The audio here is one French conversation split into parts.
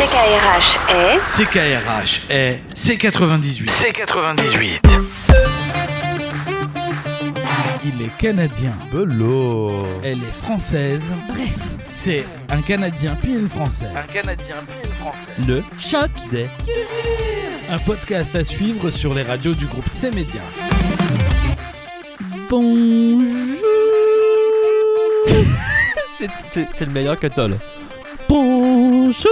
CKRH est C98. C98. Il est canadien. Belot. Elle est française. Bref. C'est un Canadien puis une Française. Le Choc des... Un podcast à suivre sur les radios du groupe C-Média. Bonjour. c'est le meilleur que t'as, là. Bonjour.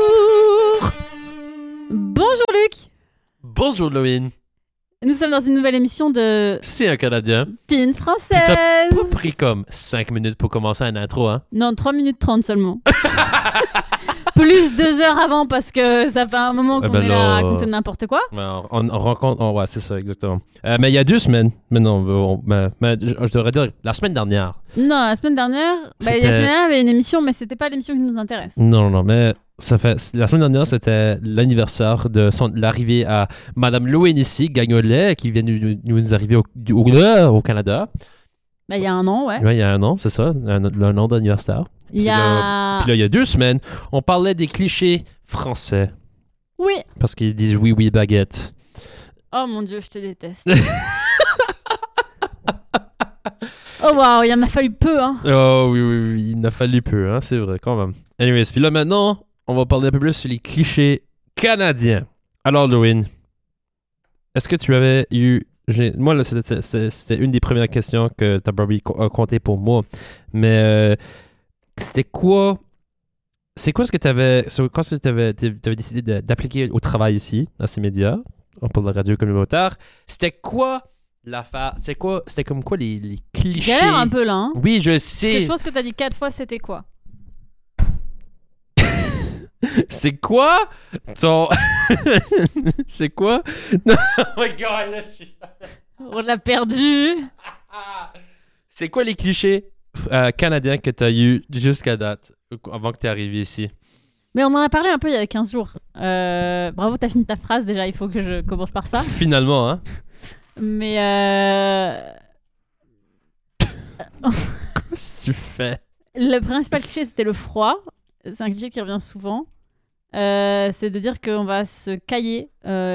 Bonjour Luc. Bonjour, Loïne. Nous sommes dans une nouvelle émission de C'est un Canadien. Puis une Puis ça Française. a pas pris comme 5 minutes pour commencer un intro, hein? Non, 3 minutes 30 seulement. Plus 2 heures avant parce que ça fait un moment qu'on est là à raconter n'importe quoi. On rencontre... ouais, c'est ça, exactement. Mais il y a 2 semaines. Mais non, je devrais dire la semaine dernière. Non, la semaine dernière, la semaine dernière, il y avait une émission, mais c'était pas l'émission qui nous intéresse. Non, mais la semaine dernière, c'était l'anniversaire de l'arrivée à Madame Loïne ici, Gagnolet, qui vient nous arriver au Canada. Il y a un an, ouais. Ouais, il y a un an, c'est ça, un an d'anniversaire. Il y a... Puis là, il y a 2 semaines, on parlait des clichés français. Oui. Parce qu'ils disent oui, baguette. Oh mon Dieu, je te déteste. Oh waouh, il en a fallu peu, hein. Oh oui, il en a fallu peu, hein, c'est vrai, quand même. Anyways, puis là, maintenant, on va parler un peu plus sur les clichés canadiens. Alors, Loïne, est-ce que tu avais eu... Moi, là, c'était une des premières questions que tu as probablement compté pour moi. Mais c'était quoi... C'est quoi ce que tu avais... Quand tu avais décidé d'appliquer au travail ici, à ces médias, pour la radio communautaire, c'était quoi l'affaire? C'était comme quoi les clichés? Galère un peu là, hein. Oui, je sais. Parce que je pense que t'as dit 4 fois, c'était quoi? C'est quoi ton... C'est quoi? Non, oh my God, là, On l'a perdu. C'est quoi les clichés canadiens que tu as eu jusqu'à date, avant que tu es arrivé ici? Mais on en a parlé un peu il y a 15 jours. Bravo, t'as fini ta phrase déjà, il faut que je commence par ça. Finalement, hein? Mais Qu'est-ce que tu fais? le principal cliché, c'était le froid. C'est un cliché qui revient souvent. C'est de dire qu'on va se cailler.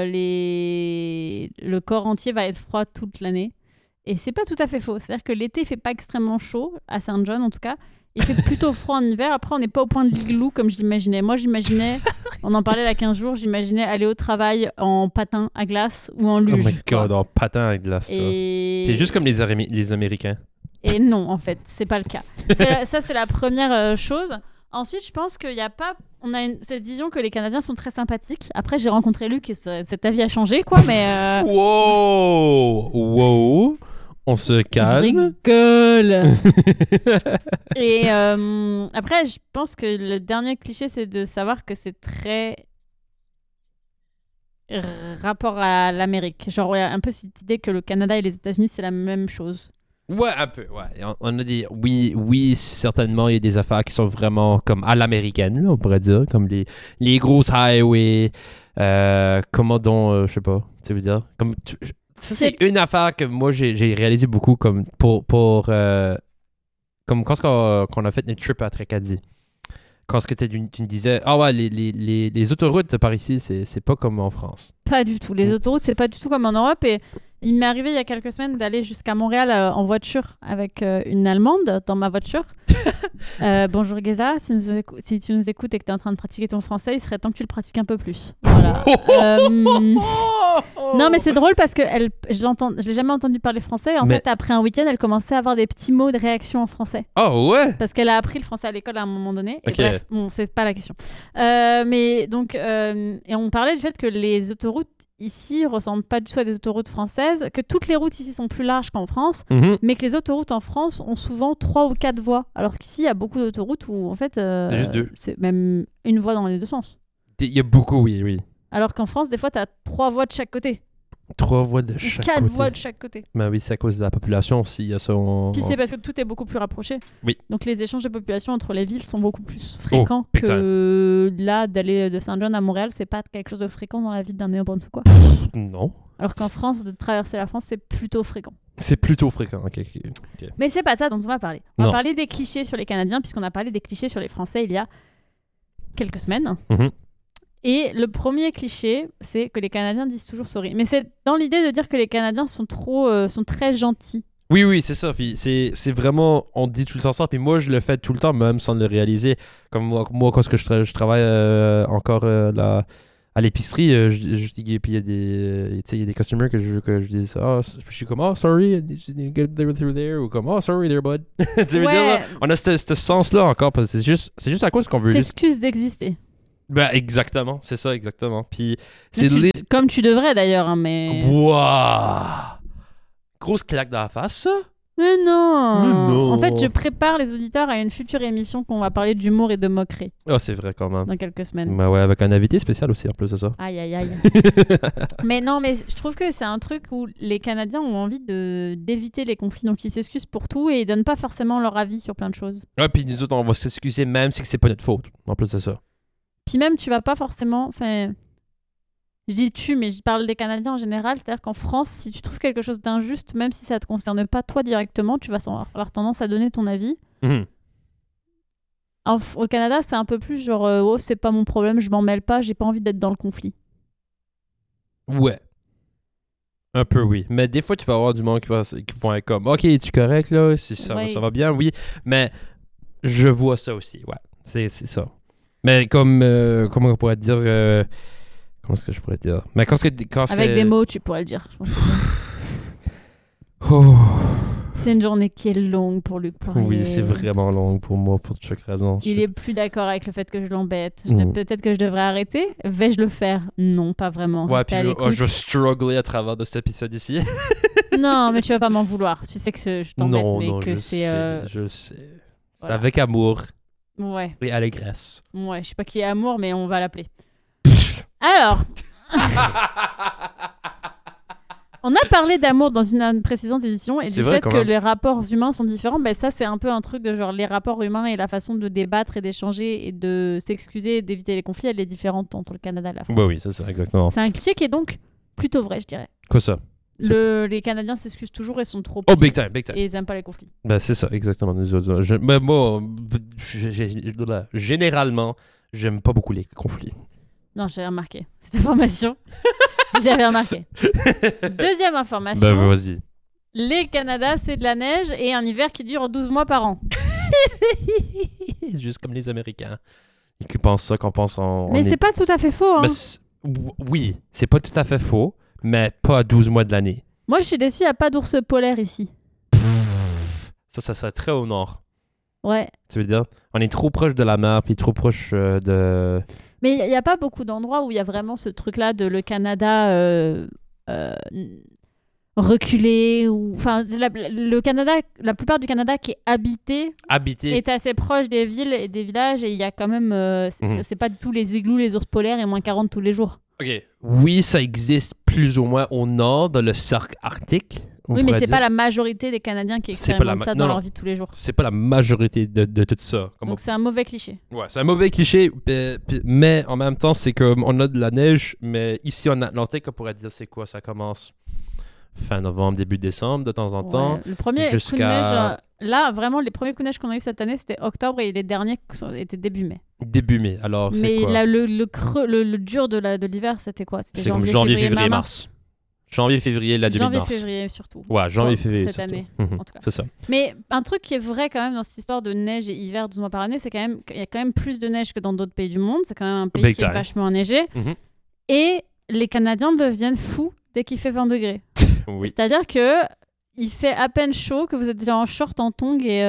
Le corps entier va être froid toute l'année. Et c'est pas tout à fait faux. C'est-à-dire que l'été, il fait pas extrêmement chaud, à Saint John en tout cas. Il fait plutôt froid en hiver. Après, on n'est pas au point de l'igloo comme je l'imaginais. Moi, on en parlait il y a 15 jours, j'imaginais aller au travail en patin à glace ou en luge. Oh my God, en patin à glace. Et... T'es juste comme les Américains. Et non, en fait, c'est pas le cas. Ça, c'est la première chose. Ensuite, je pense qu'il y a pas... On a cette vision que les Canadiens sont très sympathiques. Après, j'ai rencontré Luc et cet avis a changé, quoi, mais... Wow! On se calme. Je rigole. Et après, je pense que le dernier cliché, c'est de savoir que c'est très rapport à l'Amérique. Genre, il y a un peu cette idée que le Canada et les États-Unis, c'est la même chose. Ouais, un peu, ouais. On a dit, oui, certainement, il y a des affaires qui sont vraiment comme à l'américaine, là, on pourrait dire, comme les grosses highways, comment donc, je sais pas, tu veux dire, comme... Ça, c'est une affaire que moi, j'ai réalisé beaucoup comme comme quand on a fait notre trip à Tracadie. Quand tu me disais, ah ouais, les autoroutes par ici, c'est pas comme en France. Pas du tout. Les autoroutes, c'est pas du tout comme en Europe. Et il m'est arrivé il y a quelques semaines d'aller jusqu'à Montréal en voiture avec une Allemande dans ma voiture. Bonjour Geza, si tu nous écoutes et que tu es en train de pratiquer ton français, il serait temps que tu le pratiques un peu plus. Voilà. Non, mais c'est drôle parce que je l'ai jamais entendu parler français. En fait, après un week-end, elle commençait à avoir des petits mots de réaction en français. Oh ouais. Parce qu'elle a appris le français à l'école à un moment donné. Et okay. Bref, bon, c'est pas la question. Mais donc, et on parlait du fait que les autoroutes ici ressemblent pas du tout à des autoroutes françaises, que toutes les routes ici sont plus larges qu'en France, mais que les autoroutes en France ont souvent 3 ou 4 voies, alors qu'ici il y a beaucoup d'autoroutes où en fait c'est juste 2. C'est même une voie dans les 2 sens. Il y a beaucoup, oui. Alors qu'en France, des fois, tu as 3 voies de chaque côté. 3 voies de chaque 4 côté. voies de chaque côté. Ben oui, c'est à cause de la population aussi. Il y a ça. Puis c'est parce que tout est beaucoup plus rapproché. Oui. Donc les échanges de population entre les villes sont beaucoup plus fréquents que là, d'aller de Saint-John à Montréal, c'est pas quelque chose de fréquent dans la ville d'un Néo-Brunswick, quoi. Non. Alors qu'en France, de traverser la France, c'est plutôt fréquent. C'est plutôt fréquent, ok. Mais c'est pas ça dont on va parler. On va parler des clichés sur les Canadiens, puisqu'on a parlé des clichés sur les Français il y a quelques semaines. Et le premier cliché, c'est que les Canadiens disent toujours sorry. Mais c'est dans l'idée de dire que les Canadiens sont très gentils. Oui, c'est ça. Puis c'est vraiment, on dit tout le temps ça. Puis moi, je le fais tout le temps, même sans le réaliser. Comme moi quand je travaille encore là, à l'épicerie, puis il y a des customers que je dis, je suis comme, oh, sorry, I need to get through there. Ou comme, oh, sorry there, bud. Tu veux dire, là, on a ce sens-là encore. Parce que c'est juste à cause qu'on veut juste. T'excuses d'exister. Ben, exactement. C'est ça, exactement. Puis comme tu devrais d'ailleurs, hein, mais. Wouah! Grosse claque dans la face, ça? Mais non. Mais non. En fait, je prépare les auditeurs à une future émission qu'on va parler d'humour et de moquerie Oh, c'est vrai quand même. dans quelques semaines. Ben ouais, avec un invité spécial aussi en plus de ça. Aïe, aïe, aïe. Mais non, mais je trouve que c'est un truc où les Canadiens ont envie d'éviter les conflits. Donc, ils s'excusent pour tout et ils donnent pas forcément leur avis sur plein de choses. Ouais, puis nous autres, on va s'excuser même si c'est pas notre faute. En plus de ça. Puis même, tu vas pas forcément... Enfin, je dis tu, mais je parle des Canadiens en général. C'est-à-dire qu'en France, si tu trouves quelque chose d'injuste, même si ça te concerne pas toi directement, tu vas avoir tendance à donner ton avis. Mhm. Au Canada, c'est un peu plus genre oh, c'est pas mon problème, je m'en mêle pas, j'ai pas envie d'être dans le conflit. Ouais. Un peu, oui. Mais des fois, tu vas avoir du monde qui vont être comme, OK, es-tu correct, là? Ça va bien, oui. Mais je vois ça aussi, ouais. C'est ça. Mais comment on pourrait dire... comment est-ce que je pourrais dire? Mais Avec des mots, tu pourrais le dire. Je pense Oh. C'est une journée qui est longue pour Luc Poirier. Oui, c'est vraiment long pour moi, pour chaque raison. Il est plus d'accord avec le fait que je l'embête. Mm. Peut-être que je devrais arrêter. Vais-je le faire? Non, pas vraiment. Ouais, Restez à puis l'écoute. je struggler à travers de cet épisode ici. Non, mais tu vas pas m'en vouloir. Tu sais que je t'embête, Non, mais que je c'est... sais, je le sais. voilà. C'est avec amour Ouais, et allégresse. je sais pas qui est amour, mais on va l'appeler. Alors... On a parlé d'amour dans une précédente édition et du fait que les rapports humains sont différents. Ben ça, c'est un peu un truc de genre les rapports humains et la façon de débattre et d'échanger et de s'excuser et d'éviter les conflits, elle est différente entre le Canada et la France. Bah oui, c'est ça, exactement. C'est un cliché qui est donc plutôt vrai, je dirais. Quoi ça? Les Canadiens s'excusent toujours et sont trop Oh, big time, big time. et ils aiment pas les conflits. Ben c'est ça, exactement. Nous autres, mais moi, généralement, j'aime pas beaucoup les conflits. Non, j'ai remarqué. Cette information, j'avais remarqué. Deuxième information. Ben vas-y. Les Canada, c'est de la neige et un hiver qui dure 12 mois par an. Juste comme les Américains. Ils pensent ça, qu'on pense en... Mais c'est pas tout à fait faux. Hein. Oui, c'est pas tout à fait faux, mais pas à 12 mois de l'année. Moi, je suis déçue, il n'y a pas d'ours polaire ici. Ça serait très au nord. Ouais. Tu veux dire? On est trop proche de la mer, puis trop proche de... Mais il n'y a pas beaucoup d'endroits où il y a vraiment ce truc-là de le Canada reculé. Enfin, le Canada, la plupart du Canada qui est habité est assez proche des villes et des villages. Et il y a quand même... c'est pas du tout les igloos, les ours polaires et moins 40 tous les jours. OK. Oui, ça existe plus ou moins au nord, dans le cercle arctique. Oui, mais c'est pas la majorité des Canadiens qui expérimentent ça dans leur vie de tous les jours. C'est pas la majorité de tout ça. Donc c'est un mauvais cliché. Ouais, c'est un mauvais cliché, mais en même temps, c'est qu'on a de la neige, mais ici en Atlantique, on pourrait dire c'est quoi? Ça commence fin novembre, début décembre, de temps en temps. Le premier coup de neige, là, vraiment, les premiers coups de neige qu'on a eu cette année, c'était octobre et les derniers étaient début mai. Début mai, alors c'est quoi? Mais le creux, le dur de l'hiver, c'était quoi? C'était janvier, février, mars. Janvier, février, la demi-mars. Janvier, février surtout. Ouais, janvier, février cette surtout. année, en tout cas. C'est ça. Mais un truc qui est vrai quand même dans cette histoire de neige et hiver 12 mois par année, c'est quand même qu'il y a quand même plus de neige que dans d'autres pays du monde. C'est quand même un pays qui est vachement enneigé. Mm-hmm. Et les Canadiens deviennent fous dès qu'il fait 20 degrés. Oui. C'est-à-dire que il fait à peine chaud, que vous êtes déjà en short, en tongs et...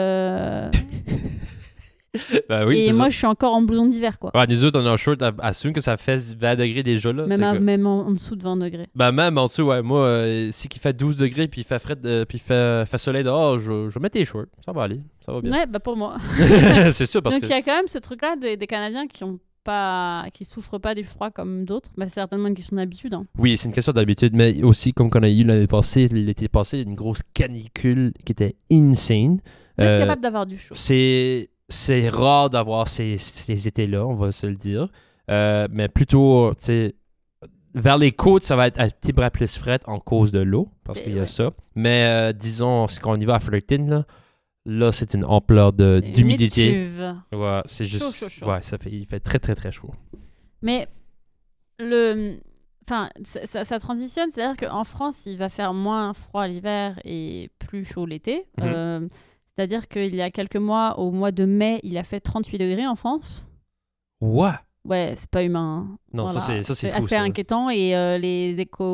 bah oui, et moi, je suis encore en blouson d'hiver, quoi. Ouais, nous autres, on est en short, assume que ça fait 20 degrés déjà, là. Même en dessous de 20 degrés. Bah, même en dessous, ouais. Moi, si il fait 12 degrés, puis il fait frais, puis il fait soleil dehors, je mets tes shorts. Ça va aller. Ça va bien. Ouais, bah pour moi. C'est sûr, parce Donc, que... il y a quand même ce truc-là des Canadiens qui souffrent pas du froid comme d'autres. Bah, c'est certainement une question d'habitude. Hein. Oui, c'est une question d'habitude, mais aussi, comme qu'on a eu l'été passé, une grosse canicule qui était insane. Vous êtes capable d'avoir du chaud. C'est rare d'avoir ces étés-là, on va se le dire. Mais plutôt, tu sais, vers les côtes, ça va être un petit brin plus frais en cause de l'eau, parce qu'il y a ça. Mais disons, quand on y va à Fredericton, là c'est une ampleur d'humidité. Ouais, c'est juste... Chaud. Ouais, il fait très, très, très chaud. Mais ça transitionne, c'est-à-dire qu'en France, il va faire moins froid l'hiver et plus chaud l'été. C'est-à-dire qu'il y a quelques mois, au mois de mai, il a fait 38 degrés en France. Ouais. Ouais, c'est pas humain. Hein. Non, Voilà. ça c'est fou. assez Ça. inquiétant et les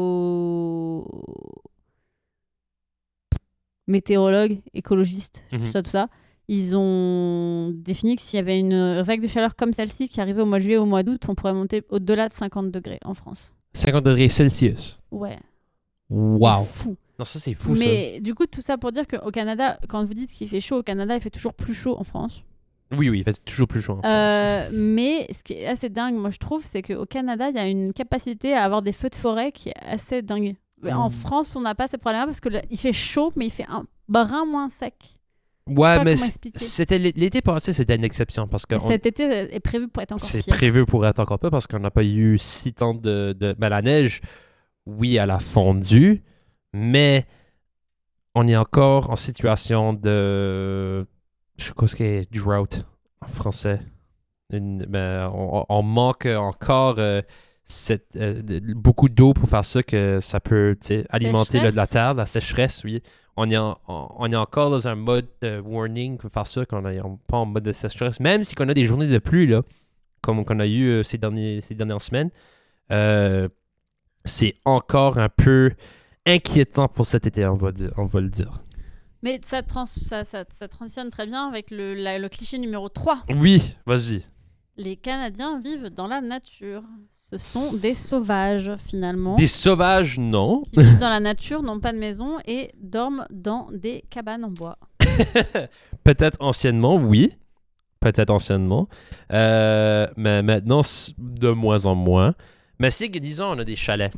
météorologues, écologistes, tout ça, ils ont défini que s'il y avait une vague de chaleur comme celle-ci qui arrivait au mois de juillet ou au mois d'août, on pourrait monter au-delà de 50 degrés en France. 50 degrés Celsius. Ouais. Wow. C'est fou. Non, ça c'est fou. Mais du coup, tout ça pour dire qu'au Canada, quand vous dites qu'il fait chaud au Canada, il fait toujours plus chaud en France. Oui, il fait toujours plus chaud en France. Mais ce qui est assez dingue, moi je trouve, c'est qu'au Canada, il y a une capacité à avoir des feux de forêt qui est assez dingue. En France, on n'a pas ces problèmes-là parce qu'il fait chaud, mais il fait un brin moins sec. Ouais, mais c'était l'été passé, c'était une exception parce que cet été est prévu pour être encore pire. C'est prévu pour être encore pire parce qu'on n'a pas eu si tant de... Ben, la neige, oui, elle a fondu, mais on est encore en situation de... Je sais pas ce qu'est drought en français. On manque encore beaucoup d'eau pour faire ça, que ça peut alimenter la terre, la sécheresse, oui. On est encore dans un mode warning pour faire ça, qu'on n'est pas en mode de sécheresse. Même si on a des journées de pluie, là, comme qu'on a eu ces dernières semaines, c'est encore un peu inquiétant pour cet été, on va le dire. Mais ça transitionne très bien avec le cliché numéro 3. Oui, vas-y. Les Canadiens vivent dans la nature. Ce sont des sauvages, finalement. Des sauvages, non. Qui vivent dans la nature, n'ont pas de maison et dorment dans des cabanes en bois. Peut-être anciennement, oui. Peut-être anciennement. Mais maintenant, de moins en moins. Mais c'est que, disons, on a des chalets.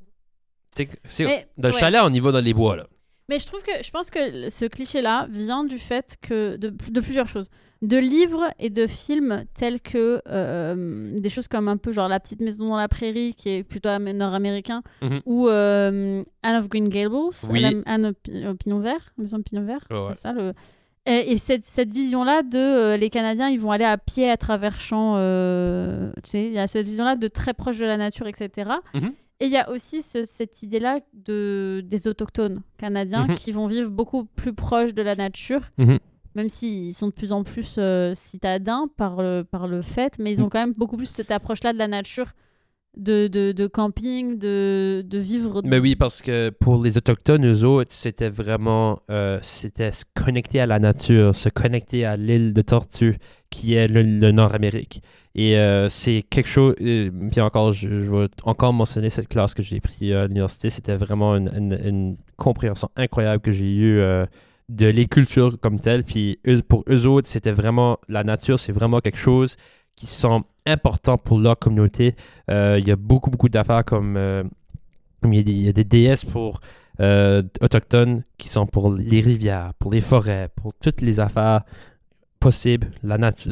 Dans le chalet, on y va dans les bois, là. Mais je pense que ce cliché-là vient du fait que de plusieurs choses. De livres et de films tels que des choses comme un peu genre La petite maison dans la prairie, qui est plutôt nord-américain, ou Anne of Green Gables, Anne au Pinot Vert, Maison de Pinot Vert, ouais. C'est ça Et cette vision-là de les Canadiens, ils vont aller à pied à travers champs, tu sais, il y a cette vision-là de très proche de la nature, etc. Et il y a aussi cette idée-là des autochtones canadiens qui vont vivre beaucoup plus proche de la nature, même s'ils sont de plus en plus citadins par le fait, mais ils ont quand même beaucoup plus cette approche-là de la nature, de camping, de vivre... Mais oui, parce que pour les autochtones, eux autres, c'était vraiment c'était se connecter à la nature, se connecter à l'île de Tortue, qui est le Nord-Amérique. Et c'est quelque chose... puis encore, je vais encore mentionner cette classe que j'ai prise à l'université. C'était vraiment une compréhension incroyable que j'ai eue de les cultures comme telles. Puis pour eux autres, c'était vraiment... La nature, c'est vraiment quelque chose qui sont importants pour leur communauté. Il y a beaucoup d'affaires comme... il y a des déesses pour autochtones qui sont pour les rivières, pour les forêts, pour toutes les affaires possibles. La nature,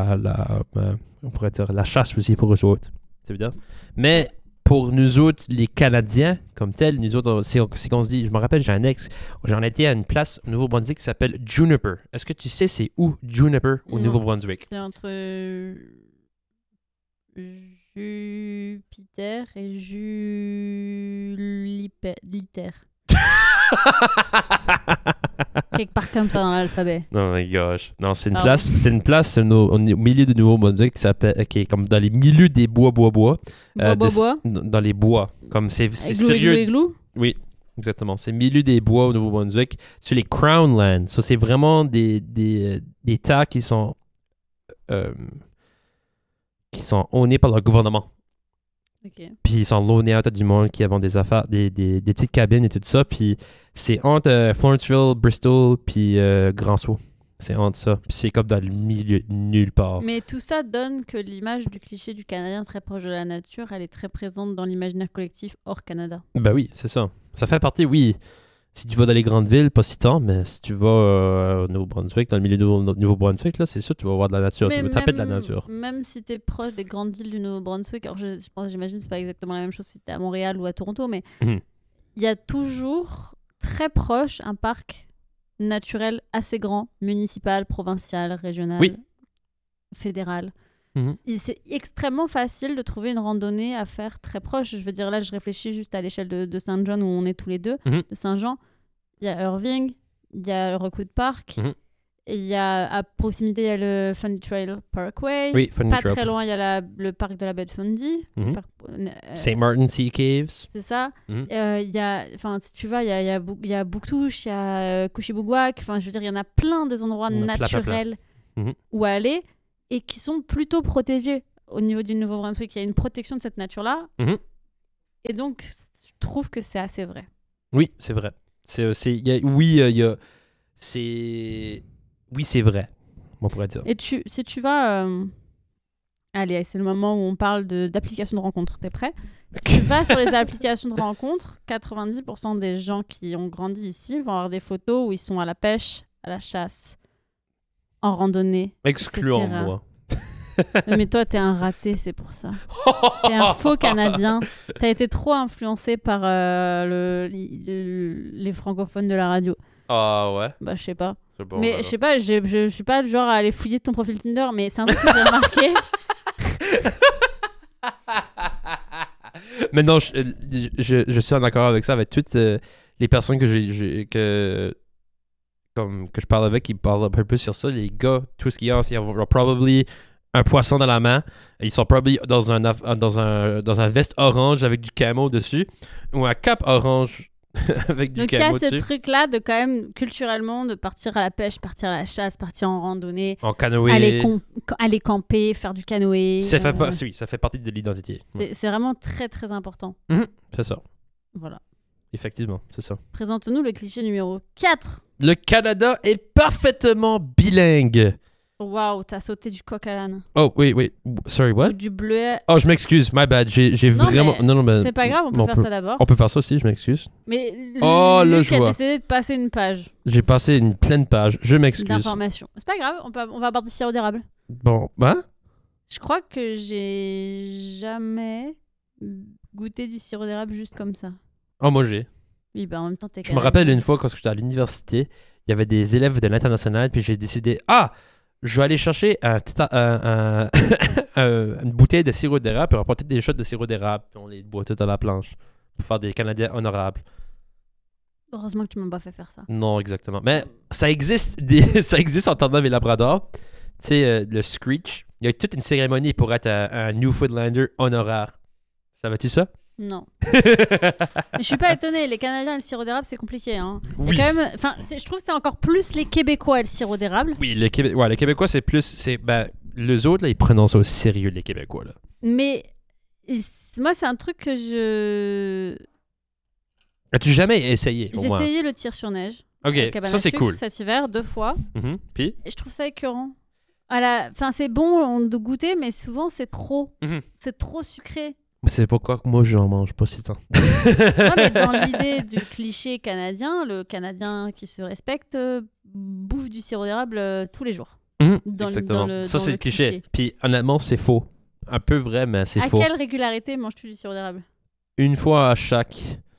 on pourrait dire la chasse aussi pour eux autres. C'est évident. Mais pour nous autres, les Canadiens, comme tels, nous autres, c'est qu'on se dit, je me rappelle, j'ai un ex, j'en étais à une place au Nouveau-Brunswick qui s'appelle Juniper. Est-ce que tu sais c'est où Juniper au Nouveau-Brunswick? C'est entre Jupiter et Jupiter. Quelque part comme ça dans l'alphabet. Oh my gosh. Non, c'est une place au milieu du Nouveau-Brunswick qui est comme dans les milieux des bois. Dans les bois. Comme c'est sérieux. Igloo? Oui, exactement. C'est milieu des bois au Nouveau-Brunswick. Sur les Crown Lands. Ça, c'est vraiment des terres qui sont ownés par le gouvernement. Okay. Puis ils sont loanés à tout du monde qui ont des affaires, des petites cabines et tout ça. Puis c'est entre Florenceville, Bristol, puis Grand-Sault. C'est entre ça. Puis c'est comme dans le milieu, nulle part. Mais tout ça donne que l'image du cliché du Canadien très proche de la nature, elle est très présente dans l'imaginaire collectif hors Canada. Ben oui, c'est ça. Ça fait partie, oui. Si tu vas dans les grandes villes, pas si tant, mais si tu vas au Nouveau-Brunswick, dans le milieu du Nouveau-Brunswick, là, c'est sûr que tu vas voir de la nature. Tu vas taper de la nature. Même si tu es proche des grandes villes du Nouveau-Brunswick, alors j'imagine que c'est pas exactement la même chose si tu es à Montréal ou à Toronto, mais il y a toujours très proche un parc naturel assez grand, municipal, provincial, régional, fédéral. C'est extrêmement facile de trouver une randonnée à faire très proche. Je veux dire, là, je réfléchis juste à l'échelle de Saint-John où on est tous les deux, de Saint-Jean. Il y a Irving, il y a Rockwood Park, et il y a à proximité, il y a le Fundy Trail Parkway. Oui, Fundy Pas Trail. très loin, il y a le parc de la baie de Fundy. St. Martin Sea Caves. C'est ça. Il y a, enfin, si tu vas, il y a Bouctouche, il y a Couchibougouac. Enfin, je veux dire, il y en a plein des endroits naturels où aller et qui sont plutôt protégés au niveau du Nouveau-Brunswick. Il y a une protection de cette nature-là. Et donc, je trouve que c'est assez vrai. Oui, c'est vrai. C'est vrai. On pourrait dire. Et si tu vas... Allez, c'est le moment où on parle d'applications de rencontres. T'es prêt? Si tu vas sur les applications de rencontres, 90% des gens qui ont grandi ici vont avoir des photos où ils sont à la pêche, à la chasse, en randonnée. Excluant etc. moi. Mais toi, t'es un raté, c'est pour ça. T'es un faux Canadien. T'as été trop influencé par les francophones de la radio. Ah ouais? Bah, je sais pas. Bon, mais je sais pas, je suis pas le genre à aller fouiller ton profil Tinder, mais c'est un truc que j'ai remarqué. Maintenant, je suis en accord avec ça, avec toutes les personnes que que je parle avec, qui parlent un peu plus sur ça. Les gars, tout ce qu'il y a, ils ont probablement un poisson dans la main. Ils sont probablement dans un veste orange avec du camo dessus, ou un cap orange avec du Donc il y camo a dessus. ce truc-là de quand même, culturellement, de partir à la pêche, partir à la chasse, partir en randonnée, En canoë. aller camper, faire du canoë. Ça fait partie de l'identité. C'est vraiment très très important. C'est ça. Voilà. Effectivement, c'est ça. Présente-nous le cliché numéro 4. Le Canada est parfaitement bilingue. Waouh, t'as sauté du coq à l'âne. Oh, oui. Sorry, what? Ou du bleuet. Oh, je m'excuse. My bad. J'ai Non, vraiment... mais Non, c'est pas grave, on peut faire ça d'abord. On peut faire ça aussi, je m'excuse. Mais Oh, le Luc a joie. décidé de passer une page J'ai passé une pleine page. Je m'excuse. d'informations. C'est pas grave, on va aborder du sirop d'érable. Bon, hein? Je crois que j'ai jamais goûté du sirop d'érable juste comme ça. Oh, moi, j'ai. Oui, bah en même temps, t'es Je me rappelle une fois, quand j'étais à l'université, il y avait des élèves de l'international, puis j'ai décidé, je vais aller chercher une bouteille de sirop d'érable, puis rapporter des shots de sirop d'érable, puis on les boit tout à la planche, pour faire des Canadiens honorables. Heureusement que tu m'as pas fait faire ça. Non, exactement. Mais ça existe, ça existe en Tandem et Labrador. Tu sais, le Screech. Il y a toute une cérémonie pour être un Newfoundlander honoraire. Savais-tu ça? Non. Mais je suis pas étonnée. Les Canadiens et le sirop d'érable, c'est compliqué. Hein. Oui. Quand même, je trouve que c'est encore plus les Québécois et le sirop d'érable. Oui, les Québécois, c'est plus... les autres, là, ils prennent ça au sérieux, les Québécois, là. Mais moi, c'est un truc que je... As-tu jamais essayé, au J'ai moins? essayé le tir sur neige. Ok, Cabane ça, à c'est sucre cool. Cet hiver, 2 fois. Puis? Et je trouve ça écœurant. Enfin, c'est bon de goûter, mais souvent, c'est trop. C'est trop sucré. C'est pourquoi que moi, j'en mange pas si tant. Non, mais dans l'idée du cliché canadien, le Canadien qui se respecte bouffe du sirop d'érable tous les jours. Exactement. Ça, c'est le cliché. Puis, honnêtement, c'est faux. Un peu vrai, mais c'est faux. À quelle régularité manges-tu du sirop d'érable? Une fois à chaque...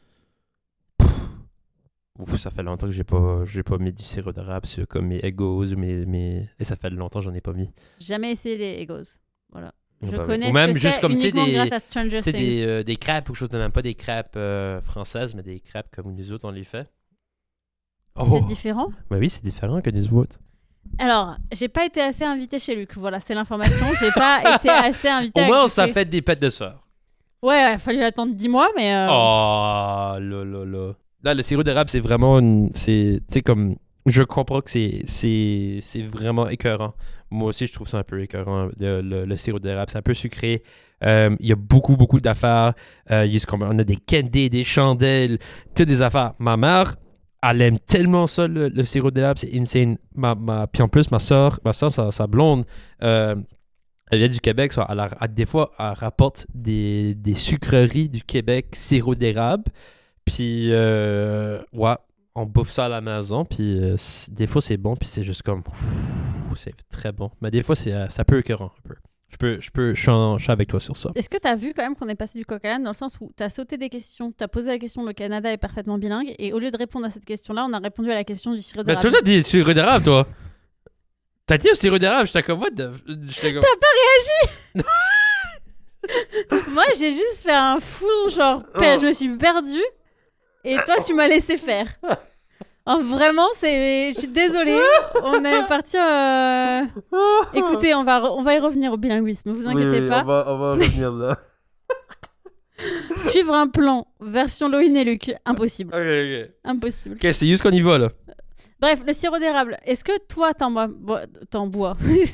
Ouf, ça fait longtemps que j'ai pas mis du sirop d'érable sur comme mes Eggos ou mes... Et ça fait longtemps que j'en ai pas mis. Jamais essayé les Eggos. Voilà. Je Ou connais même ce que juste c'est comme uniquement grâce à Stranger tu sais, Things. des crêpes ou chose de même. Pas des crêpes françaises, mais des crêpes comme nous autres, on les fait. C'est différent? Bah oui, c'est différent que des autres. Alors, j'ai pas été assez invitée chez Luc. Voilà, c'est l'information. J'ai pas été assez invitée. Au moins, ça fait des pêtes de sœur. Ouais, il a fallu attendre 10 mois, mais... Oh là. Là, le sirop d'érable, c'est vraiment... Tu sais, comme... Je comprends que c'est vraiment écœurant. Moi aussi, je trouve ça un peu écœurant, le sirop d'érable. C'est un peu sucré. Il y a beaucoup d'affaires. On a des candies, des chandelles, toutes des affaires. Ma mère, elle aime tellement ça, le sirop d'érable. C'est insane. Puis en plus, ma soeur, sa blonde, elle vient du Québec. Des fois, elle rapporte des sucreries du Québec, sirop d'érable. Puis, ouais, on bouffe ça à la maison. Puis, des fois, c'est bon. Puis, c'est juste comme... c'est très bon. Mais des fois, ça peut écœurant un peu. Je suis avec toi sur ça. Est-ce que tu as vu quand même qu'on est passé du coq à l'âne dans le sens où tu as sauté des questions, tu as posé la question le Canada est parfaitement bilingue et au lieu de répondre à cette question-là, on a répondu à la question du sirop Mais d'érable. tu as dit sirop d'érable, toi? T'as dit au sirop d'érable, j'étais comme what the... T'as pas réagi. Moi, j'ai juste fait un full genre, je me suis perdue. Et toi, tu m'as laissé faire. Oh, vraiment, je suis désolée. On est parti. Écoutez, on va y revenir au bilinguisme. Vous inquiétez pas. On va revenir là. Suivre un plan version Loïn et Luc, impossible. Ok. Impossible. Ok, c'est juste qu'on y va là. Bref, le sirop d'érable. Est-ce que toi, t'en bois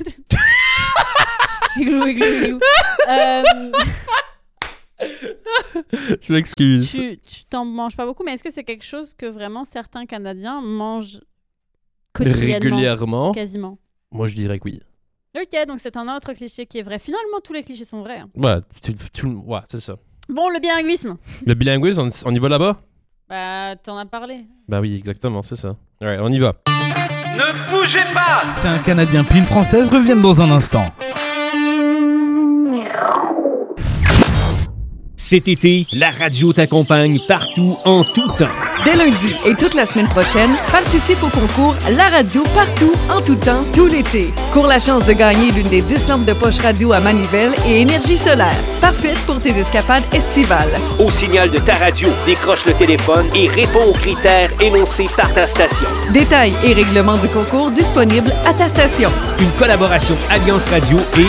Igloo, igloo, igloo. Je m'excuse. Tu t'en manges pas beaucoup, mais est-ce que c'est quelque chose que vraiment certains Canadiens mangent quotidiennement, régulièrement? quasiment? Moi, je dirais que oui. Ok, donc c'est un autre cliché qui est vrai. Finalement, tous les clichés sont vrais. Hein. Ouais, ouais, c'est ça. Bon, le bilinguisme. Le bilinguisme, on y va là-bas? Bah, t'en as parlé. Bah oui, exactement, c'est ça. Ouais, on y va. Ne bougez pas! C'est un Canadien puis une Française reviennent dans un instant. Cet été, la radio t'accompagne partout en tout temps. Dès lundi et toute la semaine prochaine, participe au concours La radio partout, en tout temps, tout l'été. Cours la chance de gagner l'une des 10 lampes de poche radio à manivelle et énergie solaire. Parfaite pour tes escapades estivales. Au signal de ta radio, décroche le téléphone et réponds aux critères énoncés par ta station. Détails et règlements du concours disponibles à ta station. Une collaboration Alliance Radio et...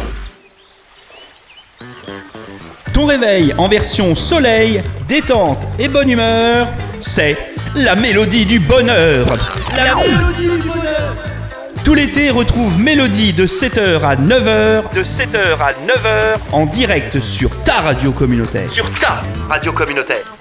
Ton réveil en version soleil, détente et bonne humeur, c'est la mélodie du bonheur. La mélodie du bonheur. Tout l'été, retrouve Mélodie de 7h à 9h. De 7h à 9h. En direct sur ta radio communautaire. Sur ta radio communautaire.